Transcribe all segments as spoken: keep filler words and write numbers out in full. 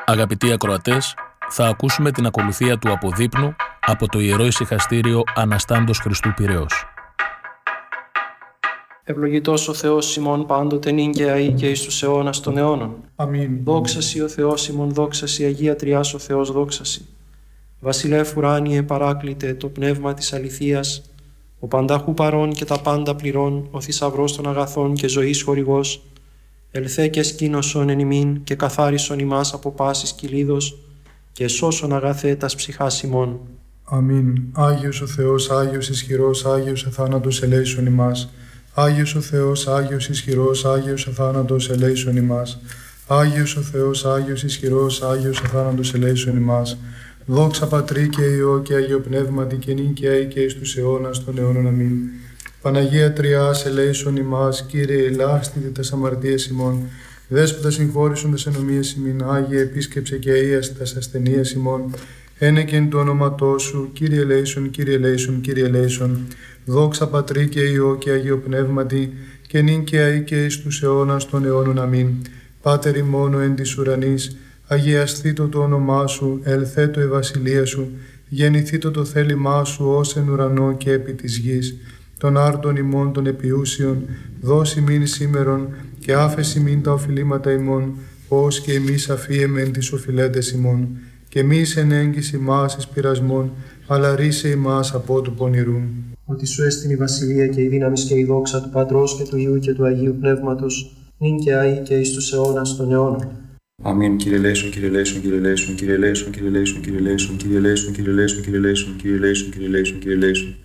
Αγαπητοί ακροατές, θα ακούσουμε την ακολουθία του αποδείπνου από το Ιερό Ησυχαστήριο Αναστάντος Χριστού Πειραιώς. Ευλογητός ο Θεός ημών πάντοτε νυν και αεί και εις τους αιώνας των αιώνων. Αμήν. Δόξα σοι ο Θεός ημών, δόξα σοι Αγία Τριάς ο Θεός, δόξα σοι. Βασιλεύ ουράνιε παράκλητε το πνεύμα της αληθείας, ο πανταχού παρών και τα πάντα πληρών, ο θησαυρός των αγαθών και ζωής χορηγός, ελθέ και σκήνωσον εν ημίν και καθάρισον ημάς από πάσης κυλίδος και σώσον αγαθέ τας ψυχάς ημών. Αμήν. Άγιος ο Θεός, Άγιος ισχυρός, Άγιος αθάνατος ελέησον ημάς. Άγιος ο Θεός, Άγιος ισχυρός, Άγιος αθάνατος ελέησον ημάς. Άγιος ο Θεός, Άγιος ισχυρός, Άγιος αθάνατος ελέησον ημάς. Δόξα Πατρί και Υιό και Αγίο Πνεύματι και νυν και αεί και εις τους αιώνας των αιώνων. Αμήν. Παναγία Τριάς ελέησον ημάς, Κύριε ελάστητε τας αμαρτίες ημών. Δέσποτα συγχώρησον τας ενομίες ημίν, Άγιε επίσκεψε και αΐασε τας ασθενείες ημών. Ένεκεν το όνοματό σου, Κύριε ελέησον, Κύριε ελέησον, Κύριε ελέησον. Δόξα Πατρί και Υιό και Αγίο Πνεύματι και νυν και αεί και εις τους αιώνας των αιώνων. Αμήν. Πάτερ ημών εν της ουρανής, αγιασθήτω το όνομά σου, ελθέτω η βασιλεία σου, γεννηθήτω το θέλημά σου ως εν ουρανό και επί της γης. Των άρτων ημών των επιούσιων, δώσει μην σήμερον και άφεση μην τα οφειλήματα ημών, ως και εμείς αφίεμεν τις οφειλέτες ημών. Και μη εν έγκυση ημάς εις πειρασμών, αλλά ρίσε ημάς από του πονηρού. Ότι σου έστειν η βασιλεία και η δύναμη και η δόξα του Πατρός και του Υιού και του Αγίου Πνεύματος, νυν και αεί και εις τους αιώνας των αιώνων. Αμήν. Κύριε ελέησον, Κύριε ελέησον, Κύριε ελέησον, Κύριε ελέησον, Κύριε ελέησον, Κύριε ελέησον, Κύριε ελέησον, Κύριε ελέησον, Κύριε ελέησον, Κύριε ελέησον, Κύριε ελέησον, Κύριε ελέησον.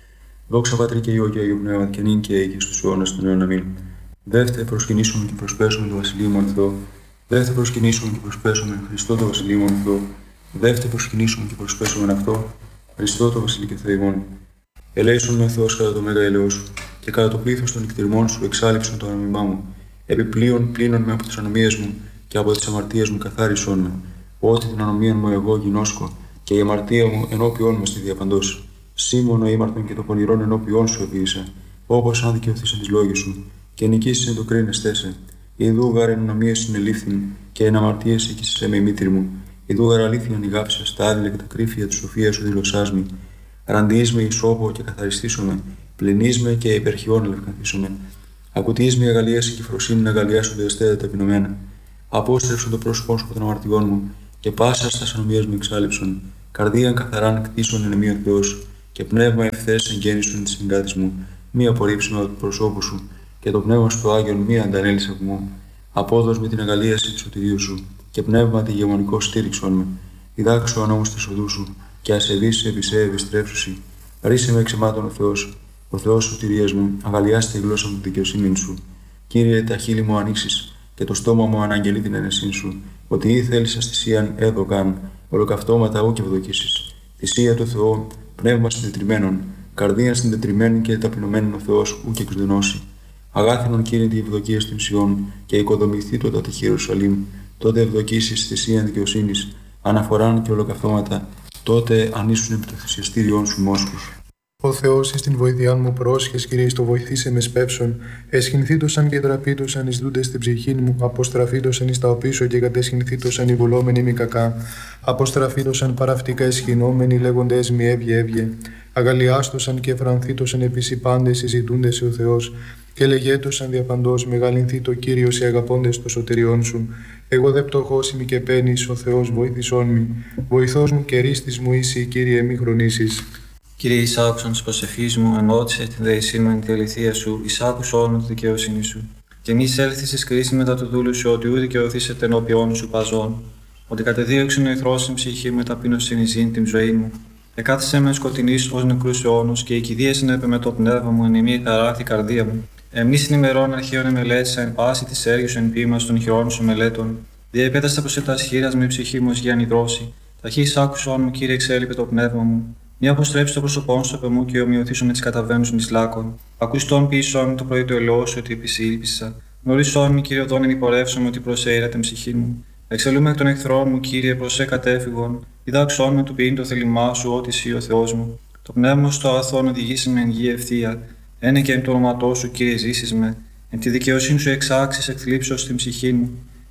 Δόξα Πατρί και Υιό και Αγίου Πνεύματι και νυν και αεί και στους αιώνας των αιώνων. Αμήν. Δεύτε προσκυνήσουμε και προσπέσουμε το Βασιλείο ημών Θεό. Δεύτε προσκυνήσουμε και προσπέσουμε Χριστό το Βασιλείο ημών Θεό. Δεύτε προσκυνήσουμε και προσπέσουμε αυτό Χριστό το Βασιλείο και Θεό ημών. Ελέησον με Θεός κατά το μέγα έλεος σου και κατά το πλήθος των νυχτηρμών σου εξάλειψον το ανομιμά μου. Επιπλέον πλύνον με από τις ανομίες μου και από τις αμαρτίες μου καθάρισον με. Ότι την ανομία μου εγώ γινώσκω και η αμαρτία μου ενώπιόν με στη διαπαντός. Σήμωνο ήμαρτον και το πονηρόν ενώπιόν σου επίησα, όπως αν δικαιωθείς τις λόγες σου, και νικήσεις εν το κρίνες σε. Ιδού γάρ εν ανομίες συνελήφθην και εν αμαρτίες εκείσαι με η μήτρη μου. Ιδού γάρ αλήθειαν ηγάψα στα άδειλα και τα κρύφια της σοφίας σου δηλωσάς μη. Ραντιείς με ισόπο και καθαριστήσομαι, πλυνείς με και υπερχιών λευκαθίσομαι. Ακουτείς με αγαλίαση και φροσύνη να αγαλιάσουν τα εστέτα ταπεινωμένα. Απόστρεψον το πρόσωπό σου από των αμαρτιών μου και πάσα στα ανομίες μου εξάλληψον. Καρδίαν καθαράν κτίσον εν εμεί ο Θεός και πνεύμα ευθές εγγέννησον τη συγκάτη μου. Μη απορρίψουμε από το προσώπου σου και το πνεύμα σου το Άγιον μη αντανέλησε από μου. Απόδος με την αγαλίαση του σωτηρίου σου και πνεύμα τη γεμονικό στήριξον με. Διδάξω ανώμους τη οδού σου και ασεβείς επί σε επιστρέψουσι. Ρίσε με εξαιμάτων ο Θεός, ο Θεός σωτηρίας μου, αγαλιάστε η γλώσσα μου τη δικαιοσύνη σου. Κύριε, τα χείλη μου ανοίξεις και το στόμα μου αναγγελεί την αίρεσή σου, ότι ή θέλεις αστησίαν έδωκαν, ολοκαυτώματα ου και ευδοκίσεις. Θυσία του Θεού, πνεύμα συντετριμένων, καρδία συντετριμένη και ταπεινωμένων ο Θεός ου και εξδενώσει. Αγάθινον Κύριε τη ευδοκία στην Σιών και οικοδομηθεί το τη Ιερουσαλήμ, τότε ευδοκίσεις θυσίαν δικαιοσύνης, αναφοράν και ολοκαυτώματα, τότε ανήσουν επί το θυσιαστήριόν σου μόσχους. Ο Θεός εις την βοηθειάν μου πρόσχες, Κύριε, στο βοηθήσε με σπεύσον. Εσχυνθήτωσαν και τραπήτωσαν εις δούντες στην ψυχήν μου, αποστραφήτωσαν εις τα οπίσω και κατεσχυνθήτωσαν οι βουλόμενοι μη κακά. Αποστραφήτωσαν παραυτικά εσχυνόμενοι, λέγοντες μη έβγε έβγε. Αγαλιάστωσαν και εφρανθήτωσαν επίσης οι πάντες συζητούντες ο Θεός. Και λεγέτωσαν διαπαντός, μεγαλυνθεί το Κύριος οι αγαπώντες το σωτηριών σου. Εγώ δε πτωχός ημι και παίρνεις, ο Θεός βοήθησόν μη. Βοηθός μου και ρίστης μου είσαι, Κύριε, μη χρονίσεις. Κύριε, εις άκουσον της προσευχής μου, ενώτησε την δεησή μου εν τη αληθεία σου, εις άκουσον μου τη δικαιοσύνη σου. Και μη εισέλθεις εις κρίση μετά του δούλου σου, ότι ου δικαιωθήσετε ενώπιόν σου παζών. Ότι κατεδίωξεν ο εχθρός την ψυχή με ταπείνωσιν εις ζήν την ζωή μου. Εκάθισε με σκοτεινής ως νεκρούς αιώνους, και η κηδεία συνέπε με το πνεύμα μου, εν ημί χαράχθη καρδία μου. Εμείς την ημερών αρχαίων εμελέτησα εν πάση της έργης εν ποίημας των χειρών σου μελέτων. Διεπέταστα προς ετάς χείρας με ψυχή μου ως για νηδρώσει. Ταχύς άκουσον μου, Κύριε, εξέλιπε το πνεύμα μου. Μη αποστρέψει το πρόσωπό σου από μου και ομοιωθήσω με τις καταβαίνουσιν εις λάκων. Ακουστόν πίσω μου το πρωί του ελαιός σου ότι επισήλπισα. Γνωρίσον μη, Κύριε, οδόν ενυπορεύσομαι ότι προσέειρα την ψυχή μου. Εξελούμε εκ των εχθρών μου, Κύριε, προς σε κατέφυγον. Διδάξον με του ποιήν το θέλημά σου, ότι εσύ ο Θεός μου. Το πνεύμα σου στο αγαθόν οδηγήσει με εν γη ευθεία. Ένε και εν το όνοματό σου, Κύριε, ζήσεις με. Εν τη δικαιοσύνη σου εξάξεις εκθλίψεως στην ψυχή μου.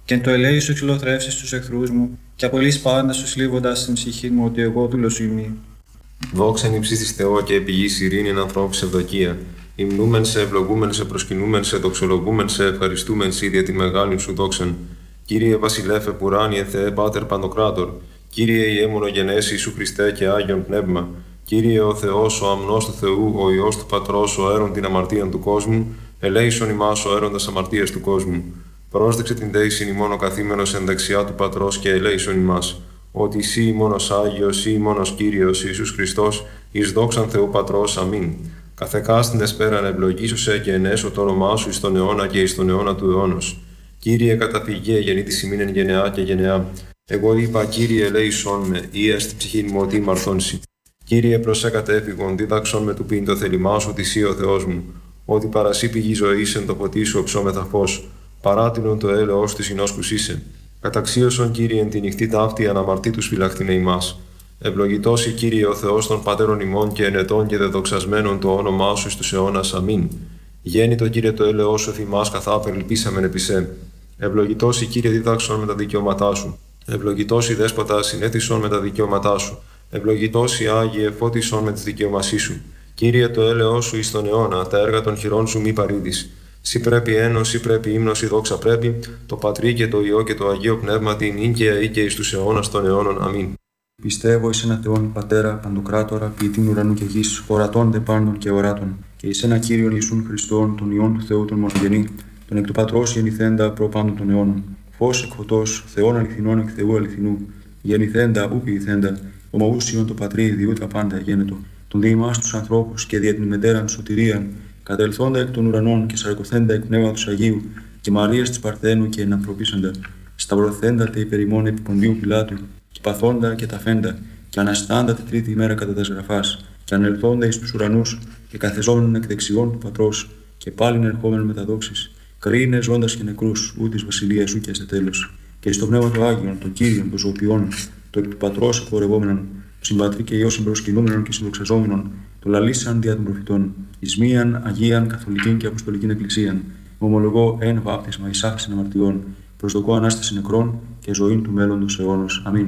Και εν το ελέη σου εξολοθρεύσεις τους εχθρούς μου, και απολύς πάντα σου σλίβοντας στην ψυχή μου ότι εγώ δούλος ημί. Δόξα εν υψίστης Θεό και επιγής ειρήνη εν ανθρώπους ευδοκία. Υμνούμεν σε, ευλογούμεν σε, προσκυνούμεν σε, δοξολογούμεν σε, ευχαριστούμεν σε για την μεγάλη σου δόξαν. Κύριε Βασιλέφε Πουράνιε Θεέ Πάτερ Παντοκράτορ, Κύριε η έμονο γενέση Ιησού Χριστέ και Άγιον Πνεύμα, Κύριε ο Θεός, ο αμνός του Θεού, ο Υιός του Πατρός, ο έρων την αμαρτίαν του κόσμου, ελέησον ημάς ο έροντας αμαρτίας του κόσμου. Πρόσδεξε την δέησιν ημών ο καθήμενος εν δεξιά του Πατρός και ελέησον ημάς, ότι εσύ ημώνος Άγιος, ή ημώνος Κύριος Ιησούς Χριστός, εις δόξαν Θεού Πατρός, αμήν. Καθεκάστην εσπέραν ευλογήσωσε και ενέσω το όνομά σου εις τον αιώνα και εις τον αιώνα του αιώνος. Κύριε καταφυγέ γεννήτης ημίν εν γενεά και γενεά. Εγώ είπα, Κύριε ελέησον με, ή έστι ψυχήν μου ότι μαρθώνσι. Κύριε προσέ κατέφυγον, δίδαξον με του πίν το θέλημά σου, ότι ο Θεός μου, ότι παρασύ πηγή ζωής εν το ποτί σου οψόμεθα φως, παράτηνον το έλεος της εινόσκους είσαι. Καταξίωσον, Κύριε, εν τη νυχτή ταύτη αναμαρτήτους φυλαχτήνε ημάς. Ευλογητός η Κύριε ο Θεός των πατέρων ημών και ενετών και δεδοξασμένων το όνομά σου εις τους αιώνας. Αμήν. Γέννητο, Κύριε, το έλεος σου θυμάς καθά περιλπίσαμεν επί σε. Ευλογητός η Κύριε δίδαξον με τα δικαιώματά σου. Ευλογητός η Δέσποτα συνέθισον με τα δικαιώματά σου. Ευλογητός η Άγιε φώτισον με τις δικαιωμασί σου. Κύριε, το έλεος σου εις τον αιώνα, τα έργα των χειρών σου μη παρήδεις. Σύ πρέπει ένος, σύ πρέπει ύμνος, η δόξα πρέπει, το Πατρί και το Υιό και το Αγίο Πνεύμα την ίν και αεί και εις τους αιώνας των αιώνων. Αμήν. Πιστεύω εις ένα Θεόν Πατέρα, Παντοκράτορα, ποιητήν ουρανού και γης, ορατών δε πάντων και οράτων, και εις ένα Κύριον Ιησούν Χριστόν, τον Υιόν του Θεού τον μονογενή, τον εκ του Πατρός γεννηθέντα προ πάντων των αιώνων, φως εκ φωτός, Θεόν αληθινών εκ Θεού αληθινού, γεννηθέντα ου ποιηθέντα, ομοούσιον το Πατρί διού τα πάντα γένετο, τον δι' ημάς τους ανθρώπους και δια την μετέραν σωτηρίαν, κατελθόντα εκ των ουρανών και σαρκωθέντα εκ πνεύματος Αγίου, και Μαρίας της Παρθένου και ενανθρωπίσαντα, σταυρωθέντα τε υπερημών επί Ποντίου Πιλάτου, και παθόντα και ταφέντα, και αναστάντα τη τρίτη ημέρα κατά τας γραφάς, και ανελθόντα εις τους ουρανούς, και καθεζόμενον εκ δεξιών του Πατρός, και πάλιν ερχόμενον με τα δόξης, κρίνε ζώντας και νεκρούς, ού της βασιλείας σου και σε τέλος. Και εις το πνεύμα του Άγιον, τον Κύριον, τον ζωοποιών, το εκ του Πατρός εκπορευόμενον, το συμπατρί και Υιό συμπροσκυνούμενον και συνδοξαζόμενον, το λαλήσαν δια των προφητών, εις μίαν Αγίαν Καθολικήν και Αποστολικήν Εκκλησίαν, ομολογώ εν βάπτισμα εις άφεσιν αμαρτιών, προσδοκώ ανάσταση νεκρών και ζωήν του μέλλοντος αιώνος. Αμήν.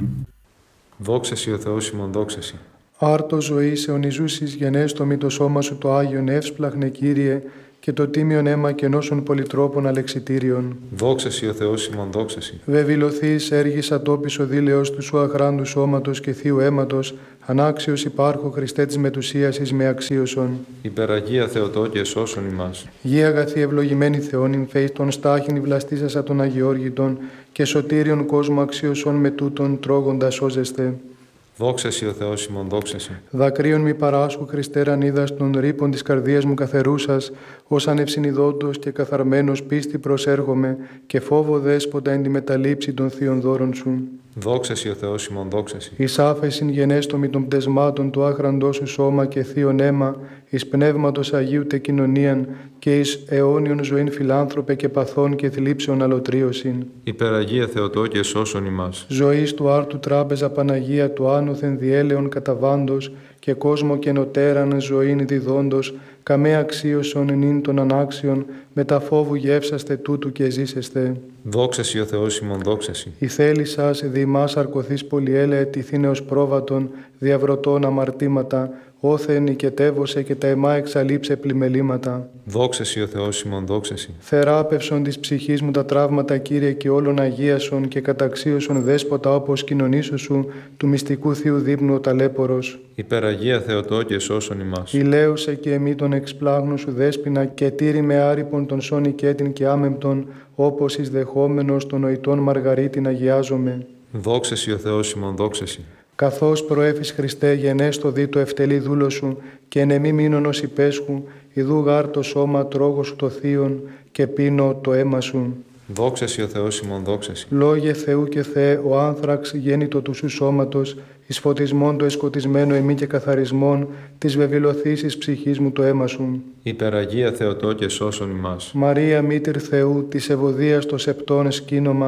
Δόξα σοι ο Θεός ημών, δόξα σοι. Άρτο ζωής αιωνιζούσης γενέστομη το σώμα σου το Άγιον εύσπλαχνε, Κύριε, και το τίμιον αίμα και νόσων πολυτρόπων αλεξιτήριων. Δόξα σοι ο Θεός ημών, δόξα σοι. Βεβηλωθείς έργης ατόπις ο δήλεος του σου αχράντου σώματος και θείου αίματος, ανάξιος υπάρχω Χριστέ της μετουσίας εις με αξίωσον. Υπεραγία Θεοτό και σώσον ημάς. Γη αγαθή ευλογημένη Θεόν ειμφέης των στάχην βλαστήσασα των Αγιώργητων και σωτήριον κόσμο αξίωσον με τούτον τρώγοντα σώζεστε. Δόξα σοι ο Θεός ημών, δόξα σοι. Δακρύων μη παράσχου Χριστέ ρανίδας των ρήπων της καρδίας μου καθερούσας, ως ανευσυνειδόντος και καθαρμένος πίστη προσέρχομαι και φόβο δέσποτα εν τη μεταλήψη των θείων δώρων σου. Δόξα σοι ο Θεός ημών, δόξα σοι. Εις άφεσιν γενέστομη των πτεσμάτων του άχραντός σου σώμα και θείον αίμα, εις πνεύματος Αγίου τε κοινωνίαν και εις αιώνιον ζωήν φιλάνθρωπε και παθών και θλίψεων αλωτρίωσιν. Υπεραγία Θεοτό και σώσον ημάς. Ζωής του άρτου τράπεζα Παναγία του άνωθεν διέλεον καταβάντος και κόσμο και νοτέραν ζωήν διδόντος, καμέ αξίωσον νυν των ανάξιων, με τα φόβου γεύσαστε τούτου και ζήσεστε. Δόξα σοι ο Θεός ημών, δόξα σοι. Η θέλησας δι' ημάς αρκωθείς πολυέλεε τυθήνεως πρόβατον, διαβρωτών αμαρτήματα, όθεν νικετεύωσε και τα αιμά εξαλείψε πλημελήματα. Δόξα σοι ο Θεός ημών, δόξα σοι. Θεράπευσον της ψυχής μου τα τραύματα, Κύριε, και όλων αγίασον και καταξίωσον δέσποτα όπως κοινωνήσω σου, του μυστικού θείου δείπνου ο ταλέπορος. Υπεραγία Θεοτό και σώσον ημάς. Ηλέουσε και εμεί τον εξπλάγνου σου δέσποινα και τήρη με άρυπον τον σώνη κέτην και άμεμπτον, όπως εις δεχόμενος των νοητών Μαργαρίτην αγιάζομαι. Δόξα σοι ο Θεός ημών, δόξα σοι. Καθώς προέφης Χριστέ γενέστο δι το ευτελή δούλο σου και εν εμή μείνον ως υπέσχου, ιδού γάρ το σώμα τρώγω σου το θείον και πίνω το αίμα σου. Δόξα σοι ο Θεός ημών, δόξα σοι. Λόγε Θεού και Θεέ, ο άνθραξ γέννητο του σου σώματος, εις φωτισμόν το εσκοτισμένο εμεί και καθαρισμόν, της βεβηλωθήσης ψυχής μου το αίμα σου. Υπεραγία Θεοτό και σώσον ημάς. Μαρία μήτηρ Θεού, της ευωδίας το σεπτών σκήνομα,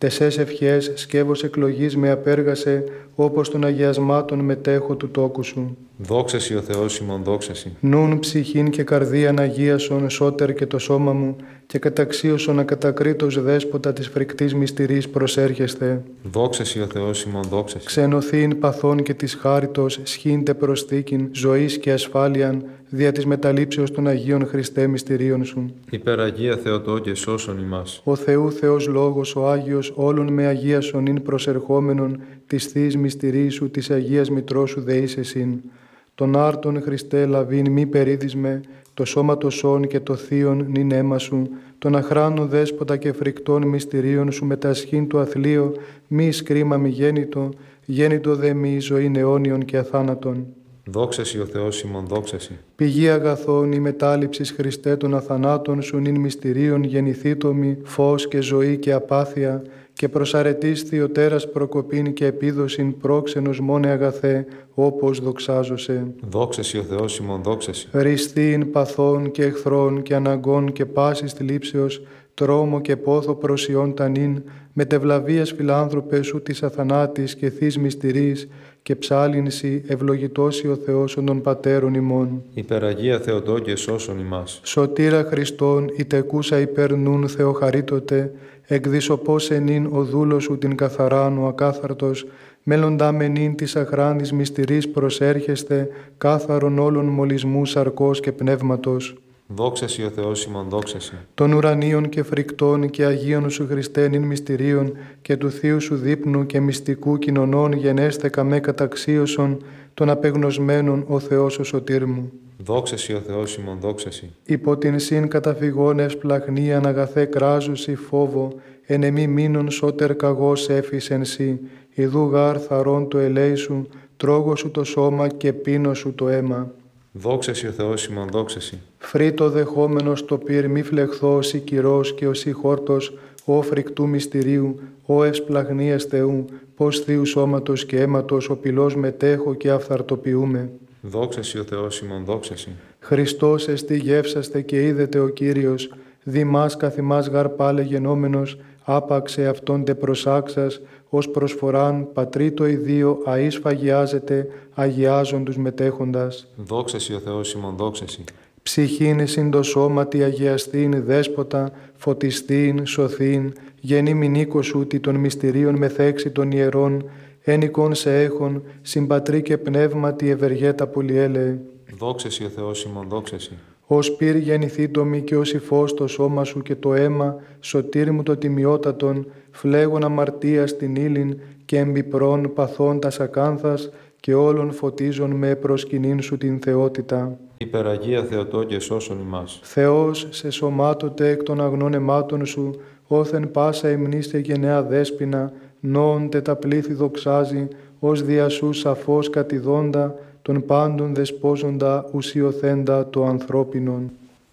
τεσές ευχές σκεύος εκλογής με απέργασε, όπως των αγιασμάτων μετέχω του τόκου σου. Δόξα σοι ο Θεός ημών, δόξα σοι. Νουν ψυχήν και καρδίαν αγίασον σώτερ και το σώμα μου, και καταξίωσον ακατακρίτως δέσποτα της φρικτής μυστηρής προσέρχεστε. Δόξα σοι ο Θεός ημών, δόξα σοι. Ξενωθήν παθών και της χάριτος, σχήντε προσθήκην ζωής και ασφάλειαν, δια της μεταλήψεως των Αγίων Χριστέ μυστηρίων σου. Υπεραγία Θεοτόκε, σώσον ημάς. Ο Θεού Θεός Λόγος, ο Άγιος, όλων με αγίασον ειν προσερχόμενον, της Θείς μυστηρής σου, της Αγίας Μητρός σου δεείς εσύν. Τον άρτον Χριστέ λαβήν μη περίδισμε, το σώμα το σών και το θείον νυν αίμα σου, τον αχράνων δέσποτα και φρικτών μυστηρίων σου με τα σχήν του αθλείο, μη σκρίμα μη γέννητο, γέννητο δε μη ζωήν αιώνιον και αθάνατον. Δόξα σοι ο Θεός ημών, δόξα σοι. Πηγή αγαθών η μετάληψης Χριστέ των αθανάτων σου νυν μυστηρίων γεννηθήτωμη, φως και ζωή και απάθεια, και προσαρετής Θεοτέρας προκοπήν και επίδοσιν πρόξενος μόνε αγαθέ, όπως δοξάζωσε. Δόξα σοι ο Θεός ημών, δόξα σοι. Χριστήν παθών και εχθρών και αναγκών και πάσης θλίψεως, τρόμο και πόθο προσιών τανήν, μετευλαβίας φιλάνθρωπες σου της αθανάτης και θείς μυστηρής, και ψάλινσι ευλογητώσει ο Θεός των πατέρων ημών. Υπεραγία Θεοτόκε, σώσον ημάς. Σωτήρα Χριστόν, η τεκούσα υπερνούν Θεοχαρίτωτε, εκδισοπός ενήν ο δούλος σου την καθαράν ο ακάθαρτος, μέλλοντα μενήν της αχράντης μυστηρής προσέρχεστε, κάθαρον όλων μολυσμού σαρκός και πνεύματος. Δόξα σοι ο Θεός ημών, δόξα σοι. Των ουρανίων και φρικτών και αγίων σου Χριστέ νυν μυστηρίων, και του Θείου σου δείπνου και μυστικού κοινωνών γενέστε καμέ καταξίωσον, των απεγνωσμένων ο Θεός ο σωτήρ μου. Δόξα σοι ο Θεός ημών, δόξα σοι. Υπό την συν καταφυγών ευσπλαχνίαν αγαθέ κράζουσι φόβο, εν εμή μήνων σώτερ καγός έφυσεν σοι, ιδού γάρ θαρών το ελέη σου, τρώγω σου το σώμα και πίνω σου το αίμα. Δόξα σοι ο Θεός ημών, δόξα σοι. Φρύτο δεχόμενος το πυρ μη φλεχθός ή κυρός και οσί χόρτος, ο φρικτού μυστηρίου, ο ευσπλαχνίας Θεού, πως Θείου σώματος και αίματος ο πυλός μετέχω και αυθαρτοποιούμε. Δόξα σοι ο Θεός ημών, δόξα σοι. Χριστός εστι γεύσαστε και είδετε ο Κύριος, δημάς καθημάς γαρ πάλε γενόμενος, άπαξε αυτόν τε προσάξας, ως προσφοράν πατρί το ιδίο αείς φαγιάζεται, αγιάζον τους μετέχοντας. Δόξα σοι ο Θεός ημών, δόξα σοι. Ψυχήν συν το σώματι αγιαστήν δέσποτα, φωτιστήν, σωθήν, γεννή μηνίκο σου τι των μυστηρίων μεθέξη των ιερών, ένικον σε έχων, συμπατρί και πνεύματι ευεργέτα πολυέλεε. Δόξα σοι ο Θεός ημών, δόξα σοι. Ως πυρ γεννηθήτομη και ως υφός το σώμα σου και το αίμα, σωτήρ μου το τιμιότατον, φλέγον αμαρτίας την ύλην και εμπιπρών παθών τας ακάνθας, και όλων φωτίζον με προσκυνήν σου την θεότητα. Υπεραγία Θεοτόκε, σώσον ημάς. Θεός σε σωμάτωτε εκ των αγνών αιμάτων σου, όθεν πάσα εμνήστε γενναία δέσποινα, νόοντε τα πλήθη δοξάζει, ως δια σου σαφώς κατηδόντα, των πάντων δεσπόζοντα ουσιοθέντα το ανθρώπινον.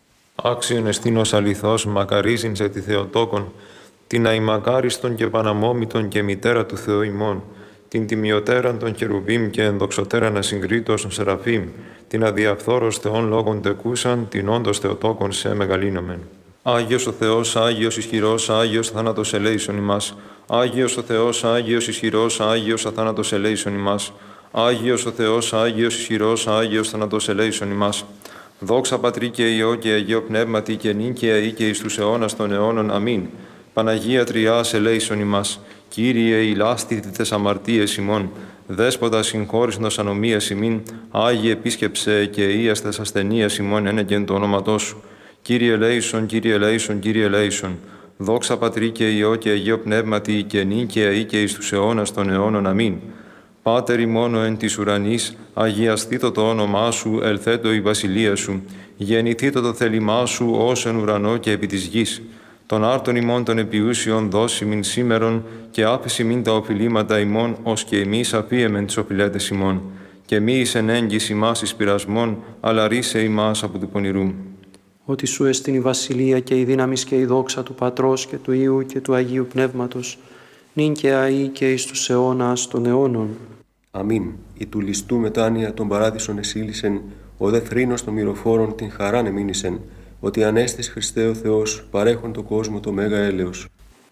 Άξιον εστίν ως αληθώς, μακαρίζειν σε τη Θεοτόκον, την αημακάριστον και παναμόμητον και μητέρα του Θεού ημών, την τιμιωτέραν των Χερουβίμ και ενδοξωτέραν ασυγκρίτως των Σεραφείμ, την αδιαφθόρος Θεών λόγων τεκούσαν, την όντως Θεοτόκον σε μεγαλύνομεν. Άγιος ο Θεός, Άγιος ισχυρός, Άγιος αθάνατος ελέησον ημάς. Άγιος ο Θεός, Άγιος ισχυρός, Άγιος αθάνατος ελέησον ημάς. Άγιος ο Θεός, Άγιος ισχυρός, Άγιος θανατός ελέησον ημάς. Δόξα Πατρί και Υιό και Αγίο Πνεύματι και νυν και αεί και εις τους αιώνας των αιώνων. Αμήν. Παναγία Τριάς ελέησον ημάς. Κύριε ηλάστητη τες αμαρτίες ημών. Δέσποτα συγχώρησντος ανομίες ημίν. Άγιε επίσκεψε και ίας τες ασθενείες ημών ένεκεν το όνοματό σου. Κύριε ελέησον, Κύριε ελέησον, Κύριε ελέησον. Δόξα Πατρί και Υιό και Αγίο Πνεύματι και νυν και αεί και εις τους αιώνας των αιώνων. Αμήν. Πάτερ ημών εν της ουρανής, αγιαστήτω το όνομά σου, ελθέτω η βασιλεία σου, γεννηθήτω το θέλημά σου ως εν ουρανό και επί της γης. Των άρτων ημών των επιούσιων δώσει μην σήμερον και άφηση μην τα οφειλήματα ημών, ως και εμείς αφίεμεν τις οφειλέτες ημών. Και μη εις εν έγκυς ημάς εις πειρασμών, αλλά ρίσε ημάς από του πονηρού. Ότι σου εστιν η βασιλεία και η δύναμις και η δόξα του Πατρός και του Υιού και του Αγίου Πνεύματος, νυν και αεί και εις τους αιώνας των αιώνων. Αμήν. Η του ληστού μετάνοια των παράδεισων εσύλισεν, ο δε θρήνος των μυροφόρων την χαράν εμήνισεν, ότι ανέστης Χριστέ ο Θεός παρέχον το κόσμο το μέγα έλεος.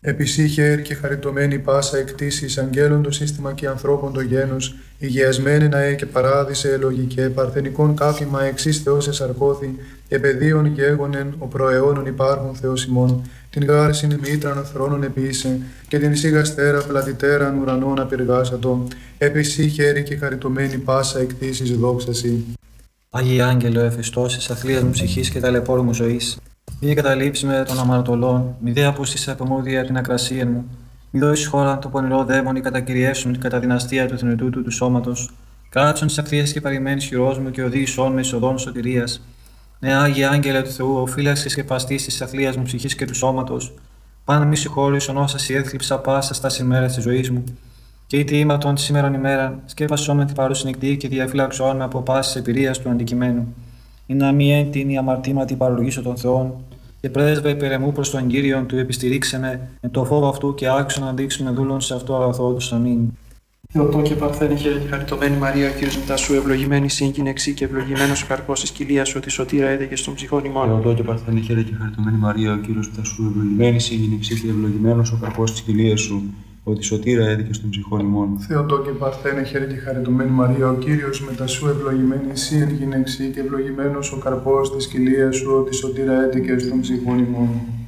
Επισύχερ και χαριτωμένη πάσα εκτίσεις αγγέλων το σύστημα και ανθρώπων το γένος, υγιασμένη ναέ και παράδεισε λογικέ, παρθενικών κάφημα εξής Θεός εσαρκώθη, επαιδείων γέγονεν, ο προαιώνων υπάρχων Θεός ημών, την γάρσιν μήτραν θρόνων επίησε, και την σίγαστέρα πλατητέραν ουρανών απεργάσατο, επισύχερ και χαριτωμένη πάσα εκτίσεις δόξαση. Άγιε Άγγελο, εφιστός της αθλίας μου ψυχής και ταλαιπώρου μου ζωής, μη καταλήψει με των αμαρτωλών, μη δε απούστησε από μου δια την ακρασία μου, μη δώσει χώρα το πονηρό δαίμον ή κατακυριεύσουν κατά δυναστεία του θνητού του του σώματος, κάτσον τη ακτία και παρημένης χειρός μου και οδήγησόν με εισοδόν σωτηρίας. Ναι, Άγιε Άγγελε του Θεού, ο φύλαξης και παστής της αθλίας μου ψυχής και του σώματος, πάνω μη συγχώρησον όσα σι έθλιψα πάσα στα ημέρας της ζωής μου. Και είτε ήμαρτον τη σήμερον ημέρα, σκέπασόν με την παρούσιν νυχτή και διαφύλαξόν με από πάσης εμπειρίας του αντικειμένου. Ή να μη έντυνη αμαρτήματι παροργήσω των Θεών, και πρέσβε υπερεμού προς τον Κύριον του επιστηρίξε με, με το φόβο αυτού και άξιο να δείξουν δούλων σε αυτό αγαθό του. Αμήν. Θεοτό και παρθένε χαίρε και χαριτωμένη Μαρία, ο Κύριος μετά σου, ευλογημένη σύγκυνεξή και ευλογημένος ο καρπός της κοιλίας σου, ότι σωτήρα έδεγε στον ψυχών ημών. Θεοτό και παρθένε χαίρε και χαριτωμένη Μαρία, ο Κύριος μετά σου, ευλογημένη σύγκυνεξή και ευλογημένος ο καρπός της κοιλίας σου, ότι σωτήρα έδικε στον ψυχών ημών. Θεοτό και παρθένε χαίρε και χαριτωμένη Μαρία, ο Κύριος μετά σου, ευλογημένη εσύ εν γυναίξη και ευλογημένος ο καρπός της κοιλίας σου, ότι σωτήρα έδικε στον ψυχών ημών.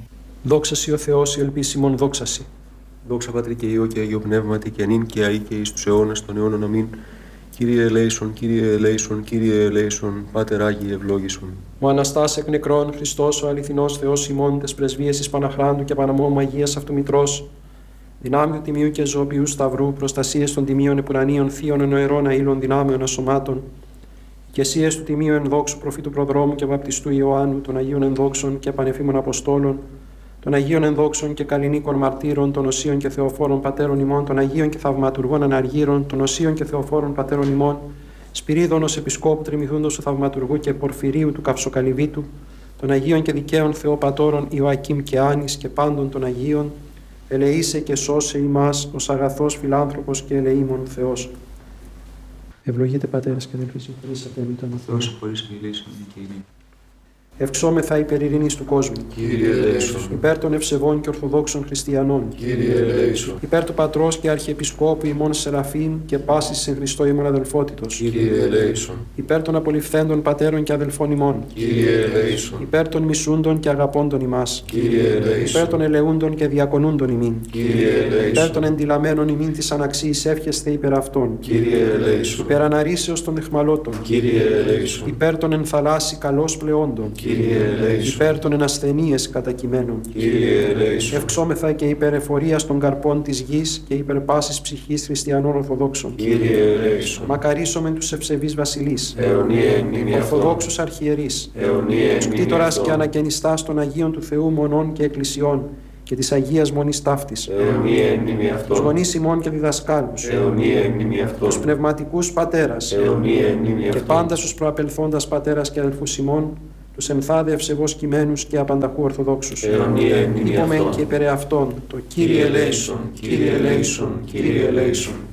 Δόξα σοι ο Θεός, η ελπίση ημών δόξα σοι. Δόξα Πατρί και Υιό και Αγίο Πνεύματι και νυν και αεί και εις τους αιώνας των αιώνων. Αμήν. Κύριε ελέησον, Κύριε ελέησον, Κύριε ελέησον, Πάτερ Άγιε ευλόγησον. Ο Αναστάς εκ νεκρών, Χριστός ο αληθινός Θεός ημών, τες πρεσβείες της Παναχράντου και Παναμόμου Αγίας αυτού Μητρός, δυνάμειου τιμίου και ζωοποιού σταυρού, προστασίες των τιμίων επουρανίων θείων ενοερών αήλων δυνάμεων ασωμάτων, ικεσίες του τιμίου ενδόξου προφήτου προδρόμου και βαπτιστού Ιωάννου, των Αγίων ενδόξων και πανεφήμων Αποστόλων, των Αγίων ενδόξων και καλλινίκων μαρτύρων, των Οσίων και Θεοφόρων πατέρων ημών, των Αγίων και θαυματουργών αναργύρων, των Οσίων και Θεοφόρων πατέρων ημών, Σπυρίδωνος Επισκόπου Τριμηθούντος του Θαυματουργού και Πορφυρίου του Καυσοκαλυβίτου, των Αγίων και Δικαίων Θεοπατώρων Ιωακήμ και Άνης και πάντων των Αγίων, ελεήσε και σώσε ημάς ως αγαθός φιλάνθρωπος και ελεήμων Θεός. Ευλογείτε πατέρας και αδελφοί, συγχωρήσατε εμείς τον Θεός συγχωρείς μιλήσεων και ειρήνη. Ευξόμεθα υπέρ ειρήνης του κόσμου. Κύριε ελέησον. Υπέρ των ευσεβών και ορθοδόξων χριστιανών. Κύριε ελέησον. Υπέρ του Πατρός και Αρχιεπισκόπου ημών Σεραφείμ και πάσης εν Χριστώ ημών αδελφότητος. Κύριε ελέησον. Υπέρ των απολυφθέντων πατέρων και αδελφών ημών. Κύριε ελέησον. Υπέρ των μισούντων και αγαπώντων ημάς. Κύριε ελέησον. Υπέρ των ελεούντων και διακονούντων ημίν. Κύριε ελέησον. Υπέρ των εντυλαμένων ημίν της αναξίης εύχεστε υπέρ αυτών. Κύριε ελέησον. Υπέρ αναρρήσεως των εχμαλώτων. Κύριε ελέησον. Υπέρ των ενθαλάσσι καλώς πλεόντων. Κύριε ελέησον. Υπέρ των ενασθενείες κατακειμένων. Κύριε ελέησον. Ευξόμεθα και υπέρ εφορίας των καρπών της γης και υπέρ πάσης ψυχής χριστιανών Ορθοδόξων. Κύριε ελέησον. Μακαρίσομεν τους ευσεβείς βασιλείς. Αιωνία εν μνήμη αυτών. Ορθοδόξους αρχιερείς. Αιωνία εν μνήμη Κτήτορας αυτών. και ανακαινιστάς των Αγίων του Θεού μονών και εκκλησιών και της Αγίας Μονής Ταύτης. Αιωνία εν μνήμη Τους αυτών. γονείς ημών και διδασκάλους. Αιωνία εν μνήμη Τους αυτών. πνευματικούς πατέρας. Αιωνία εν μνήμη Και αυτών. πάντα στους προαπελθόντας πατέρας και αδελφούς ημών, τους ενθάδε ευσεβώς κειμένους και απανταχού Ορθοδόξους. Αιωνία εν μνήμη Είπομεν αυτών. και υπερ αυτών το Κύριε ελέησον, Κύριε ελέησον, Κύριε ελέησον.